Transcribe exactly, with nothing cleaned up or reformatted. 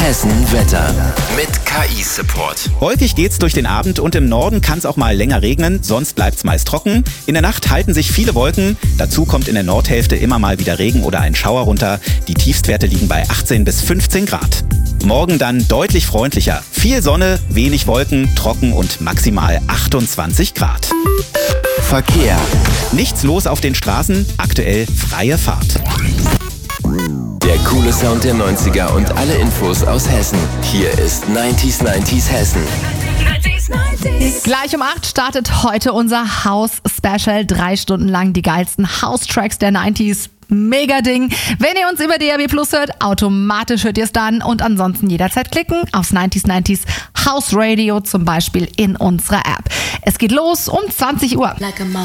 Hessen Wetter mit K I-Support. Häufig geht's durch den Abend und im Norden kann es auch mal länger regnen, sonst bleibt's meist trocken. In der Nacht halten sich viele Wolken, dazu kommt in der Nordhälfte immer mal wieder Regen oder ein Schauer runter. Die Tiefstwerte liegen bei achtzehn bis fünfzehn Grad. Morgen dann deutlich freundlicher. Viel Sonne, wenig Wolken, trocken und maximal achtundzwanzig Grad. Verkehr. Nichts los auf den Straßen, aktuell freie Fahrt. Der coole Sound der neunziger und alle Infos aus Hessen. Hier ist neunzig neunzig Hessen. Gleich um acht startet heute unser House-Special. Drei Stunden lang die geilsten House-Tracks der neunziger. Mega Ding. Wenn ihr uns über D A B Plus hört, automatisch hört ihr es dann und ansonsten jederzeit klicken aufs neunzig neunzig House Radio, zum Beispiel in unserer App. Es geht los um zwanzig Uhr.